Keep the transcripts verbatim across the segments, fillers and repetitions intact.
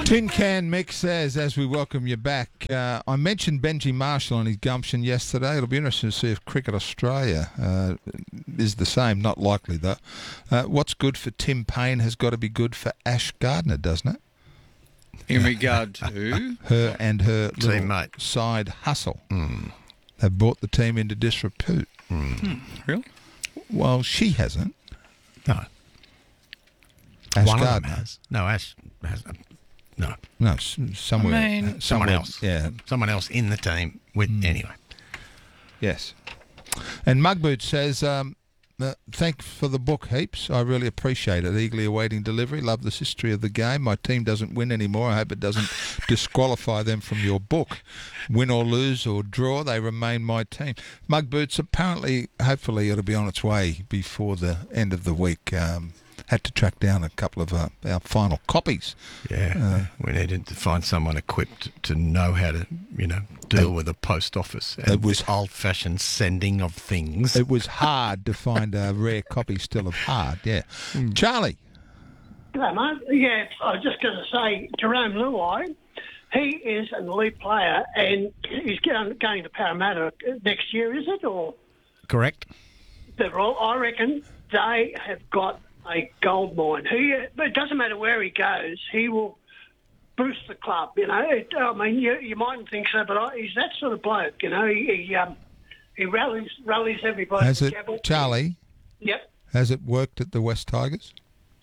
Tin Can Mick says, as we welcome you back, uh, I mentioned Benji Marshall and his gumption yesterday. It'll be interesting to see if Cricket Australia uh, is the same. Not likely, though. Uh, what's good for Tim Payne has got to be good for Ash Gardner, doesn't it? In regard to? Her and her little Teammate. side hustle. Mm. They've brought the team into disrepute. Mm. Hmm, really? Well, she hasn't. No. Ash One Gardner. of them has. No, Ash hasn't. No. No, s- somewhere. I mean, uh, Someone somewhere- else. Yeah, Someone else in the team with Mm. anyway. yes. And Mugboot says, um, uh, thanks for the book heaps. I really appreciate it. Eagerly awaiting delivery. Love this history of the game. My team doesn't win anymore. I hope it doesn't disqualify them from your book. Win or lose or draw, they remain my team. Mugboots, apparently, hopefully it'll be on its way before the end of the week. Um, had to track down a couple of uh, our final copies. Yeah. Uh, we needed to find someone equipped to know how to, you know, deal It- with the post office and it was- the old-fashioned sending of things. It was hard to find a rare copy still of Hard, yeah. Charlie. Hello, mate. Yeah, I was just going to say, Jerome Luai, he is an elite player, and he's going, going to Parramatta next year, is it? Or Correct. they're all, I reckon they have got a gold mine. He, but it doesn't matter where he goes, he will boost the club. You know, it, I mean, you, you mightn't think so, but I, he's that sort of bloke. You know, he he, um, he rallies rallies everybody. Has it, together. Charlie, Yep. has it worked at the West Tigers?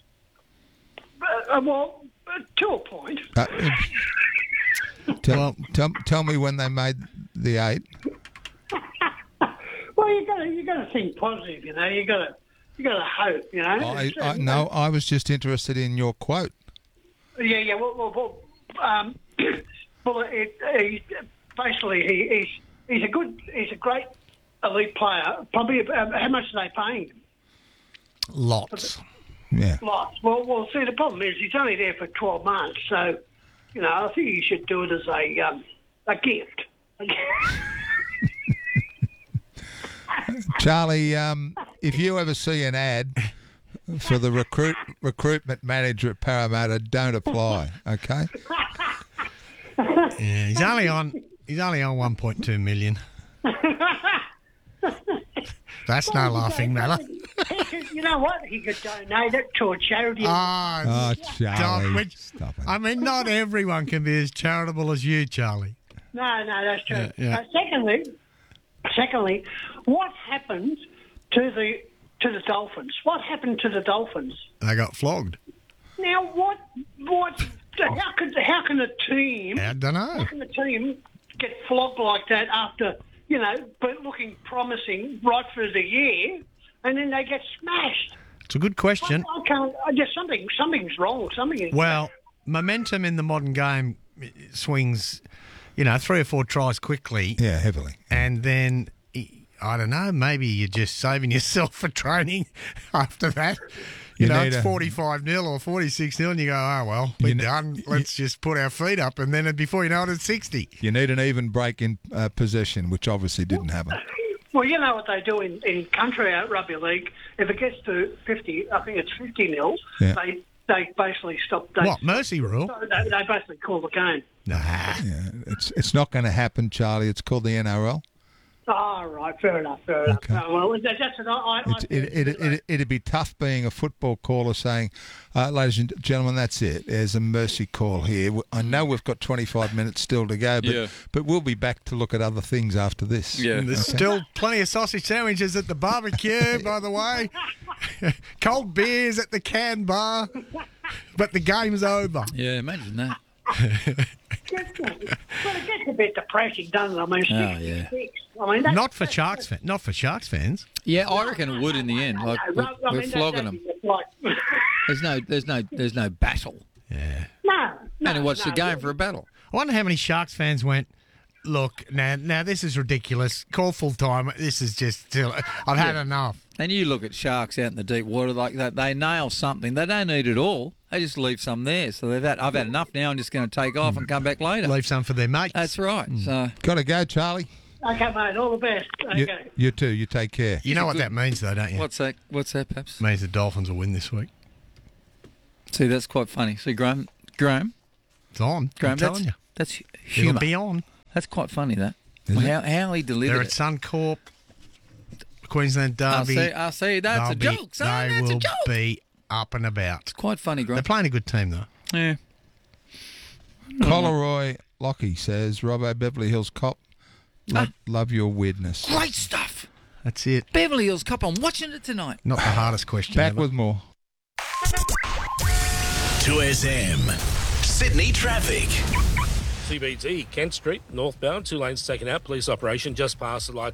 Uh, well, uh, to a point. Uh, tell, tell, tell me when they made the eight. Well, you got to you got to think positive. You know, you got to you got to hope. You know. I, It's, I, uh, no, I was just interested in your quote. Yeah, yeah. Well, well, well, um, well it, he, basically, he, he's he's a good, he's a great elite player. Probably, um, how much are they paying him? Lots. Yeah. Lots. Well, well. See, the problem is he's only there for twelve months, so you know, I think you should do it as a um, a gift. Charlie, um, if you ever see an ad for the recruit recruitment manager at Parramatta, don't apply, okay? Yeah, he's only on. He's only on one point two million. That's no laughing matter. He could, you know what? He could donate it to a charity. Oh, Oh, Charlie, Don, which- stop it. I mean, not everyone can be as charitable as you, Charlie. No, no, that's true. Yeah, yeah. Uh, secondly, secondly, what happened to the to the Dolphins? What happened to the Dolphins? They got flogged. Now, what what? How could how can a team I don't know. how can a team get flogged like that after you know, but looking promising right through the year, and then they get smashed? It's a good question. I can't. I just something something's wrong. Something is Well, momentum in the modern game swings, you know, three or four tries quickly, Yeah, heavily. and then I don't know. Maybe you're just saving yourself for training after that. You, You know, need it's a- forty-five nil or forty-six nil, and you go, oh, well, we're You ne- done. Let's just put our feet up, and then before you know it, it's sixty. You need an even break in uh, possession, which obviously didn't happen. Well, you know what they do in, in country out rugby league. If it gets to fifty, I think it's fifty nil. Yeah. They they basically stop. They, What, mercy rule? They, they basically call the game. Nah. Yeah, it's it's not going to happen, Charlie. It's called the N R L. Oh, right, fair enough, fair enough. Okay. Oh, well, that, that's it. I, I, It's, it, it, it, it'd be tough being a football caller saying, uh, ladies and gentlemen, that's it. There's a mercy call here. I know we've got twenty-five minutes still to go, but, Yeah. but we'll be back to look at other things after this. Yeah. And there's still plenty of sausage sandwiches at the barbecue, by the way. Cold beers at the can bar. But the game's over. Yeah, imagine that. Gets, well, it gets a bit depressing, doesn't it? I mean, six, Oh, yeah. six. I mean, that's, Not for Sharks fans. Not for Sharks fans. Yeah, I reckon it would in the end. Like No, we're, I we're mean, flogging that, them. that's Like, There's no, there's no, there's no battle. Yeah. no, no. And what's no, the game for a battle? I wonder how many Sharks fans went, look, now now this is ridiculous. Call full time. This is just, I've had Yeah. enough. And you look at sharks out in the deep water like that. They nail something. They don't eat it all. They just leave some there. So they've had. I've had enough now. I'm just going to take off and come back later. Leave some for their mates. That's right. So Got to go, Charlie. Okay, mate, all the best. Okay. You, you too. You take care. You know what that means, though, don't you? what's that? What's that, Paps? It means the Dolphins will win this week. See, that's quite funny. See, Graham, Graham, It's on. Graham, I'm telling you. that's, that's It'll humour. be on. That's quite funny, that. Is Well, it? how, how he They're delivered at it. Suncorp, Queensland I Derby. see, I see. That's They'll a be- joke, son. They That's will a joke. be up and about. Quite funny, They're Graham. playing a good team, though. Yeah. Coleroy Lockie says, Robbo Beverly Hills Cop, love, love your weirdness. Great stuff. That's it. Beverly Hills Cop. I'm watching it tonight. Not the hardest question Back ever. with more. two S M. Sydney traffic. C B D, Kent Street, northbound, two lanes taken out, police operation just past the lights.